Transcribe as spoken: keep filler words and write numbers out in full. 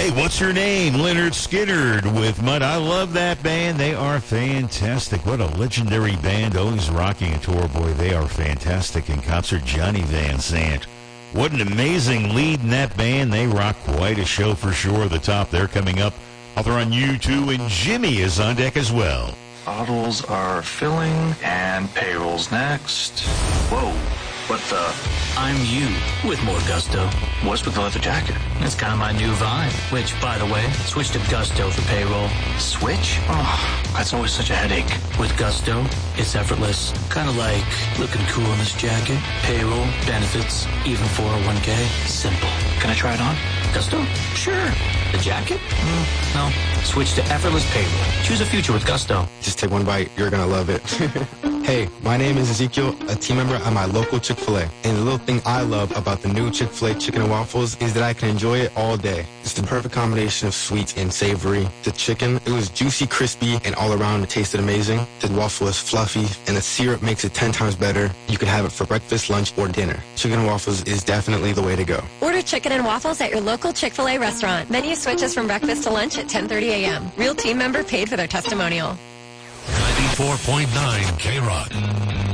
Hey, what's your name? Leonard Skinner with Mud. I love that band. They are fantastic. What a legendary band, always rocking a tour. Boy, they are fantastic in concert. Johnny Van Sant. What an amazing lead in that band. They rock quite a show for sure. The top there coming up. Author on U two, and Jimmy is on deck as well. Bottles are filling, and payroll's next. Whoa, what the? I'm you with more gusto. What's with the leather jacket? It's kind of my new vibe, which, by the way, switch to Gusto for payroll. Switch? Oh, that's always such a headache. With Gusto, it's effortless. Kind of like looking cool in this jacket. Payroll, benefits, even four oh one k. Simple. Can I try it on? Gusto? Sure. The jacket? Mm, no. Switch to effortless payroll. Choose a future with Gusto. Just take one bite. You're going to love it. Hey, my name is Ezekiel, a team member at my local Chick-fil-A. And the little thing I love about the new Chick-fil-A chicken and waffles is that I can enjoy it all day. It's the perfect combination of sweet and savory. The chicken, it was juicy, crispy, and all around it tasted amazing. The waffle is fluffy, and the syrup makes it ten times better. You can have it for breakfast, lunch, or dinner. Chicken and waffles is definitely the way to go. Order chicken and waffles at your local Chick-fil-A restaurant. Menu switches from breakfast to lunch at ten thirty a.m. Real team member paid for their testimonial. ninety-four point nine K-Rock.